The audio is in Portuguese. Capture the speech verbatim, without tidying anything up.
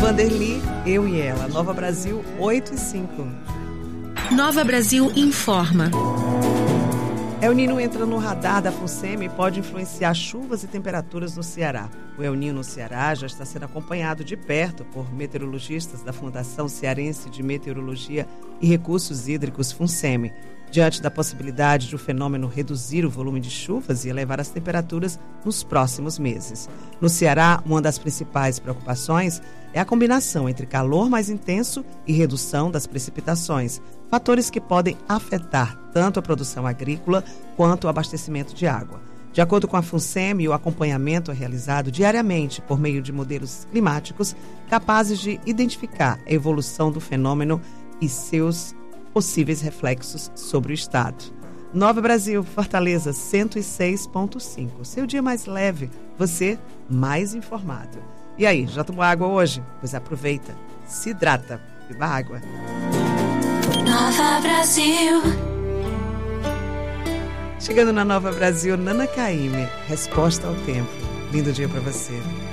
Vanderly, eu e ela. Nova Brasil, oito e cinco. Nova Brasil informa. El Niño entra no radar da FUNSEMI e pode influenciar chuvas e temperaturas no Ceará. O El Niño no Ceará já está sendo acompanhado de perto por meteorologistas da Fundação Cearense de Meteorologia e Recursos Hídricos, FUNSEMI, diante da possibilidade de o fenômeno reduzir o volume de chuvas e elevar as temperaturas nos próximos meses. No Ceará, uma das principais preocupações é a combinação entre calor mais intenso e redução das precipitações, fatores que podem afetar tanto a produção agrícola quanto o abastecimento de água. De acordo com a FUNSEMI, o acompanhamento é realizado diariamente por meio de modelos climáticos capazes de identificar a evolução do fenômeno e seus possíveis reflexos sobre o estado. Nova Brasil, Fortaleza, cento e seis ponto cinco. Seu dia mais leve, você mais informado. E aí, já tomou água hoje? Pois aproveita, se hidrata, beba água. Nova Brasil. Chegando na Nova Brasil, Nana Caymmi, resposta ao tempo. Lindo dia para você.